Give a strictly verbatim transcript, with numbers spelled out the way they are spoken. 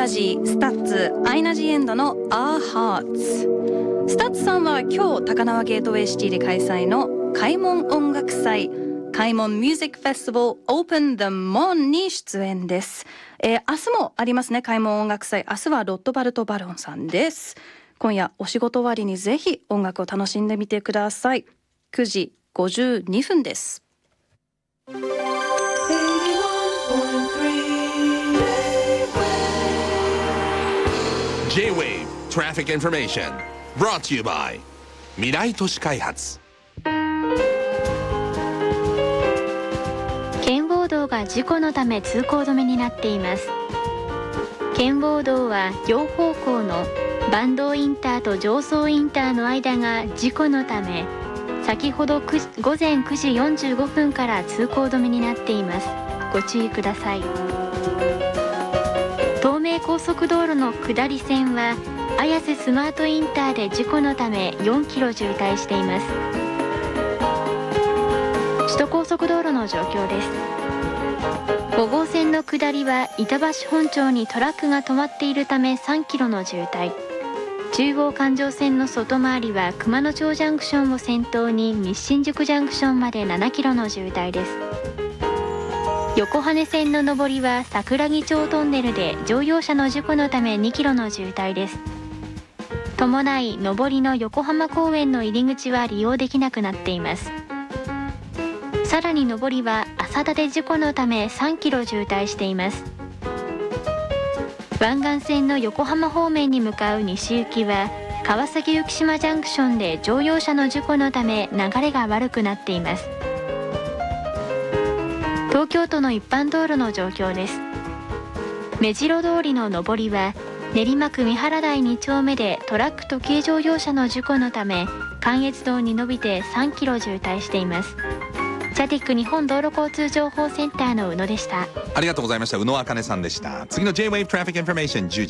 タジー、スタッツ、アイナ・ジ・エンドの Our Hearts。 スタッツさんは今日高輪ゲートウェイシティで開催の開門音楽祭開門ミュージックフェスティバル Open the Mon に出演です。えー、明日もありますね、開門音楽祭。明日はロットバルト・バロンさんです。今夜お仕事終わりにぜひ音楽を楽しんでみてください。くじごじゅうにふんです。 J-Wave Traffic Information brought to you by 未来都市開発。 圏央道が事故のため通行止めになっています。圏央道は両方向の坂東インターと常総インターの間が事故のため、先ほどごぜんくじよんじゅうごふんから通行止めになっています。ご注意ください。東名高速道路の下り線は綾瀬スマートインターで事故のためよんキロ渋滞しています。首都高速道路の状況です。ご号線の下りは板橋本町にトラックが止まっているためさんキロの渋滞。中央環状線の外回りは熊野町ジャンクションを先頭に西新宿ジャンクションまでななキロの渋滞です。横羽線の上りは桜木町トンネルで乗用車の事故のためにキロの渋滞です。伴い上りの横浜公園の入り口は利用できなくなっています。さらに上りは浅田で事故のためさんキロ渋滞しています。湾岸線の横浜方面に向かう西行きは川崎浮島ジャンクションで乗用車の事故のため流れが悪くなっています。東京都の一般道路の状況です。目白通りの上りは練馬区三原台に丁目でトラックと軽乗用車の事故のため関越道に伸びてさんキロ渋滞しています。チャティック日本道路交通情報センターの宇野でした。 ありがとうございました。宇野茜さんでした。次の J-Wave Traffic Information じゅうじ